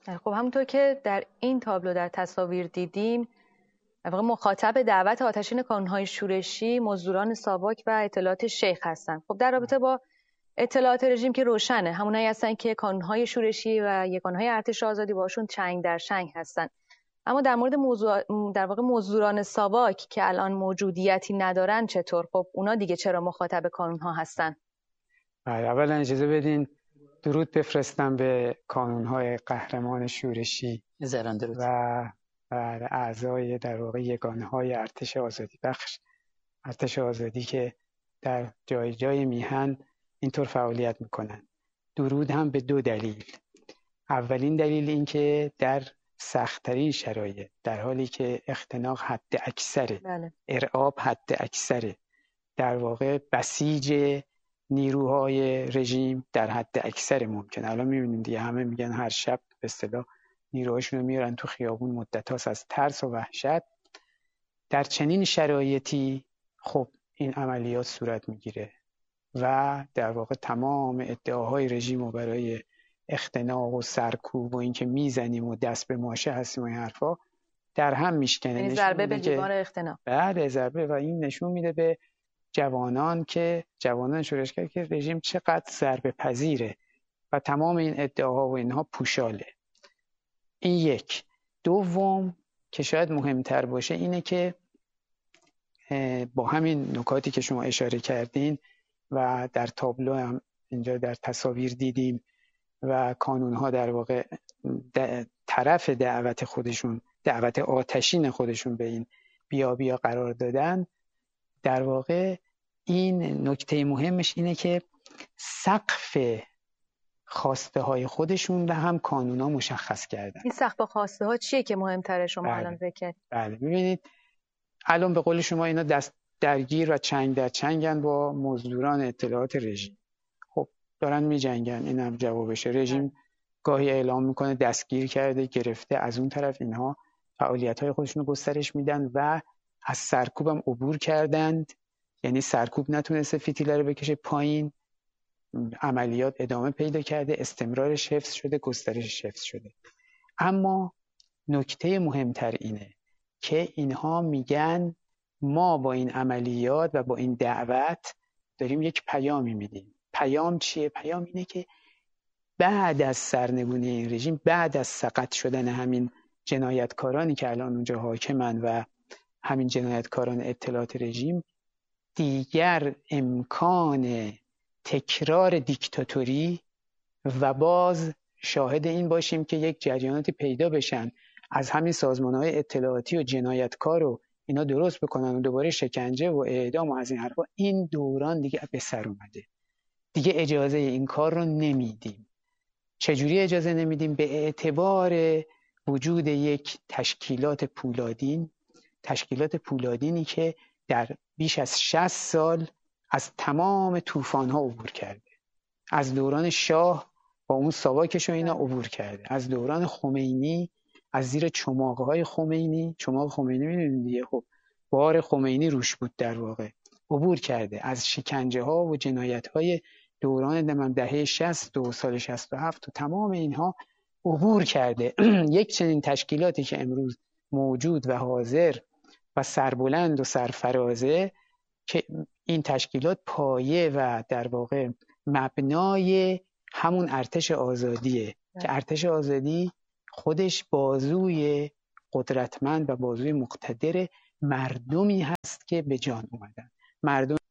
خب همونطور که در این تابلو در تصاویر دیدیم، در واقع مخاطب دعوت آتشین کانون‌های شورشی مزدوران ساواک و اطلاعات شیخ هستند. خب در رابطه با اطلاعات رژیم که روشنه، همونایی هستن که کانون‌های شورشی و یگانهای ارتش آزادی باشون چنگ در چنگ هستن. اما در مورد در واقع مزدوران ساواک که الان موجودیتی ندارن چطور؟ خب اونا دیگه چرا مخاطب کانون‌ها هستن؟ اولا اجازه بدین درود بفرستم به کانون‌های قهرمان شورشی و اعضای در واقع یگانه‌های ارتش آزادی بخش، ارتش آزادی که در جای جای میهن اینطور فعالیت میکنن. درود هم به دو دلیل. اولین دلیل این که در سخت‌ترین شرایط، در حالی که اختناق حد اکثره، ارعاب حد اکثره، در واقع بسیج نیروهای رژیم در حد اکثر ممکنه. الان میبینیم دیگه همه میگن هر شب به اصطلاح نیروهاشون رو میارن تو خیابون مدت هاست از ترس و وحشت. در چنین شرایطی خب این عملیات صورت میگیره و در واقع تمام ادعاهای رژیم رو برای اختناق و سرکوب و اینکه میزنیم و دست به ماشه هستیم و این حرفا در هم میشکنه. یعنی ضربه به دیوار اختناق. بله، ضربه. و این نشون میده به جوانان شورشگر که رژیم چقدر ضربه پذیره و تمام این ادعاها و اینها پوشاله. این یک. دوم که شاید مهمتر باشه اینه که با همین نکاتی که شما اشاره کردین و در تابلو هم اینجا در تصاویر دیدیم و کانونها در واقع طرف دعوت آتشین خودشون به این بیا قرار دادن، در واقع این نکته مهمش اینه که سقف خواسته های خودشون رو هم کانونا مشخص کردن. این سقف خواسته ها چیه که مهمتره شما الان ذکر کردید؟ بله، ببینید الان به قول شما اینا دست درگیر و چنگ در چنگن با مزدوران اطلاعات رژیم. خب دارن می جنگن، این هم جوابشه. رژیم گاهی اعلام میکنه دستگیر کرده، گرفته، از اون طرف اینها فعالیت های خودشون رو گسترش میدن و از سرکوب هم عبور کردند. یعنی سرکوب نتونسته فتیله رو بکشه پایین، عملیات ادامه پیدا کرده، استمرارش حفظ شده، گسترشش حفظ شده. اما نکته مهمتر اینه که اینها میگن ما با این عملیات و با این دعوت داریم یک پیامی میدیم. پیام چیه؟ پیام اینه که بعد از سرنگونی این رژیم، بعد از سقط شدن همین جنایتکارانی که الان اونجا حاکمن و همین جنایتکاران اطلاعات رژیم، دیگر امکان تکرار دیکتاتوری و باز شاهد این باشیم که یک جریاناتی پیدا بشن از همین سازمان‌های اطلاعاتی و جنایتکار رو اینا درست بکنن و دوباره شکنجه و اعدام و از این حرفا. این دوران دیگه به سر اومده، دیگه اجازه این کار رو نمیدیم. چجوری اجازه نمیدیم؟ به اعتبار وجود یک تشکیلات پولادینی که در بیش از 60 سال از تمام طوفان‌ها عبور کرده. از دوران شاه با اون ساواکش و اینا عبور کرده. از دوران خمینی از زیر چماق‌های خمینی، چماق خمینی می‌دونید دیگه، خب بار خمینی روش بود، در واقع عبور کرده. از شکنجه‌ها و جنایت‌های دوران دهه 60 و سال 67 و تمام اینها عبور کرده. یک چنین تشکیلاتی که امروز موجود و حاضر و سربلند و سرفرازه، که این تشکیلات پایه و در واقع مبنای همون ارتش آزادیه که ارتش آزادی خودش بازوی قدرتمند و بازوی مقتدر مردمی هست که به جان اومدن. مردم